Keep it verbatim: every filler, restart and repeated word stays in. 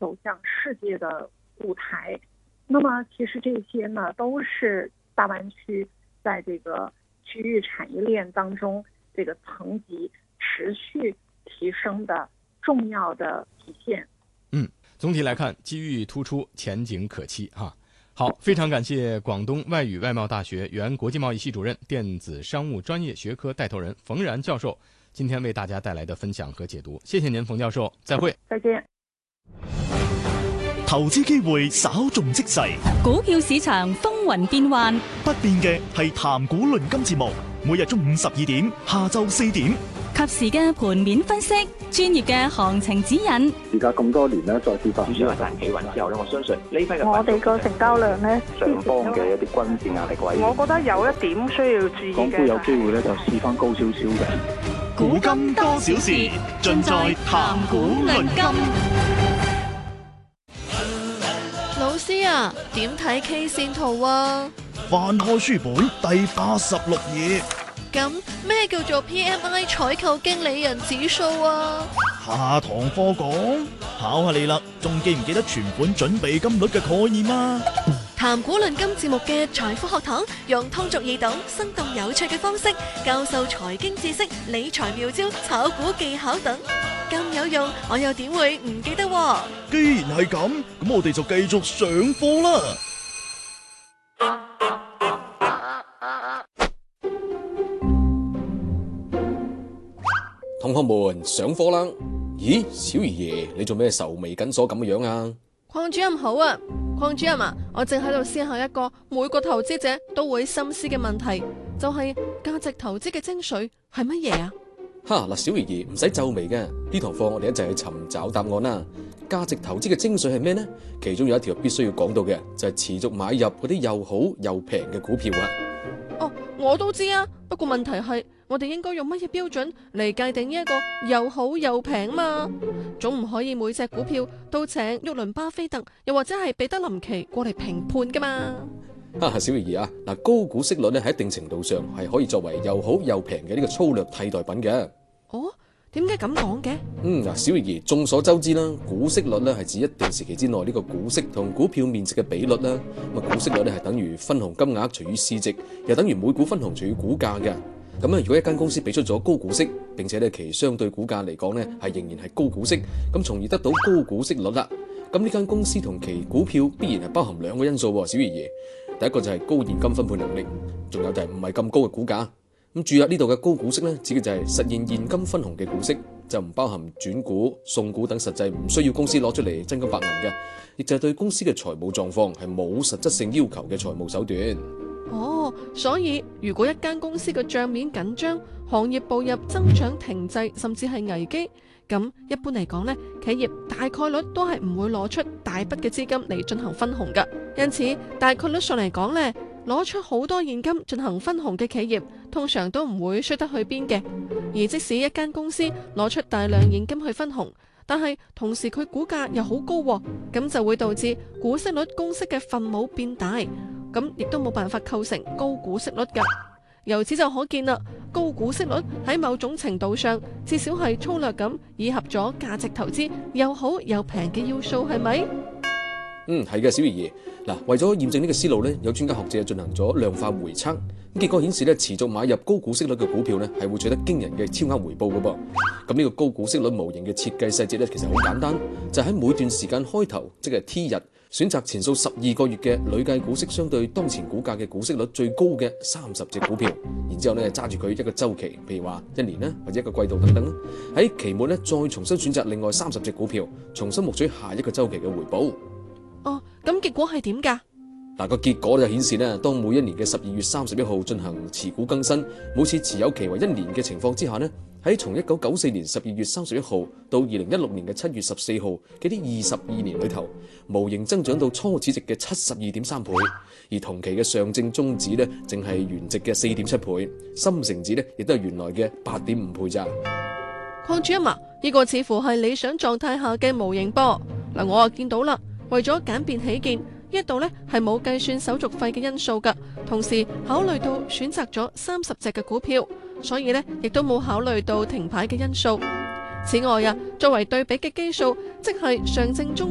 走向世界的舞台。那么其实这些呢，都是大湾区在这个区域产业链当中这个层级持续提升的重要的体现。 嗯，总体来看，机遇突出，前景可期哈。好，非常感谢广东外语外贸大学原国际贸易系主任、电子商务专业学科带头人冯然教授今天为大家带来的分享和解读。谢谢您，冯教授，再会。 再见。 投資機會稍縱即逝， 股票市場風雲變幻， 不變嘅係談股論金節目，每日中午十二點，下晝四點， 及時嘅盤面分析，專業嘅行情指引。 而家咁多年咧，再次發展主要係彈企穩之後咧，我相信呢批嘅我哋個成交量咧， 上方嘅一啲均線壓力位， 我覺得有一點需要注意嘅。 港股有機會咧就試翻高少少嘅。 古今多少事，盡在談股論金。 老師啊，點睇 K 線圖啊？ 翻開書本第八十六頁。 咁咩叫做 P M I 採購經理人指數啊？ 下堂課講，考下你啦，仲記唔記得存款準備金率嘅概念啊？ 談股論金節目嘅財富學堂，用通俗易懂、生動有趣嘅方式教授財經知識、理財妙招、炒股技巧等，咁有用，我又點會唔記得喎？ 既然係咁，咁我哋就繼續上課啦。 同學們上課啦！咦，小爺爺，你做咩愁眉緊鎖咁嘅樣啊？ 鄺主任好啊，鄺主任啊，我正喺度思考一個每個投資者都會深思嘅問題，就係價值投資嘅精髓係乜嘢啊？ 哈嗱，小爺爺唔使皺眉嘅，呢堂課我哋一齊去尋找答案啦。價值投資嘅精髓係咩呢？其中有一條必須要講到嘅就係持續買入嗰啲又好又平嘅股票啊。 哦，我都知啊，不過問題係我哋應該用乜嘢標準嚟界定呢一個又好又平嘛？總唔可以每隻股票都請沃倫巴菲特又或者係彼得林奇過嚟評判噶嘛？ 哈哈，小爺爺啊，嗱，高股息率咧喺一定程度上係可以作為又好又平嘅呢個粗略替代品嘅。 哦，點解咁講嘅？ 嗯，嗱，小爺爺，眾所周知啦，股息率咧係指一定時期之內呢個股息同股票面值嘅比率啦。咁啊，股息率咧係等於分紅金額除以市值，又等於每股分紅除以股價嘅。咁啊，如果一間公司俾出咗高股息，並且咧其相對股價嚟講咧係仍然係高股息，咁從而得到高股息率啦。咁呢間公司同其股票必然係包含兩個因素喎，小爺爺。第一個就係高現金分配能力，仲有就係唔係咁高嘅股價。咁注入呢度嘅高股息咧，指嘅就係實現現金分紅嘅股息，就唔包含轉股、送股等實際唔需要公司攞出嚟真金白銀嘅，亦就係對公司嘅財務狀況係冇實質性要求嘅財務手段。 哦，所以如果一間公司嘅賬面緊張，行業步入增長停滯，甚至係危機，咁一般嚟講呢，企業大概率都係唔會攞出大筆嘅資金嚟進行分紅㗎。因此，大概率上嚟講呢，攞出好多現金進行分紅嘅企業，通常都唔會衰得去邊嘅。而即使一間公司攞出大量現金去分紅，但係同時佢股價又好高，咁就會導致股息率公式嘅分母變大，咁亦都冇辦法構成高股息率㗎。由此就可見啦，高股息率喺某種程度上，至少係粗略咁以合咗價值投資又好又平嘅要素，係咪？ 嗯，係嘅，小爺爺。嗱，為咗驗證呢個思路咧，有專家學者進行咗量化回測，咁結果顯示咧，持續買入高股息率嘅股票咧，係會取得驚人嘅超額回報嘅噃。咁呢個高股息率模型嘅設計細節咧，其實好簡單，就喺、是、每段時間開頭，即係 T 日，選擇前數十二個月嘅累計股息相對當前股價嘅股息率最高嘅三十隻股票，然之後咧揸住佢一個週期，譬如話一年啦，或者一個季度等等啦，喺期末咧再重新選擇另外三十隻股票，重新獲取下一個週期嘅回報。 哦，咁結果係點㗎？ 嗱，個結果就顯示咧，當每一年嘅十二月三十一號進行持股更新，每次持有期為一年嘅情況之下呢，喺從一九九四年十二月三十一號到二零一六年嘅七月十四號嘅呢二十二年裏頭，模型增長到初始值嘅七十二點三倍，而同期嘅上證綜指呢，淨係原值嘅四點七倍，深成指呢亦都係原來嘅八點五倍咋。 鄺主任啊，呢個似乎係理想狀態下嘅模型噃。嗱，我啊見到啦。為咗簡便起見，呢一度呢係冇計算手續費嘅因素㗎，同時考慮到選擇咗三十隻嘅股票，所以呢亦都冇考慮到停牌嘅因素。此外啊，作為對比嘅基數，即係上證綜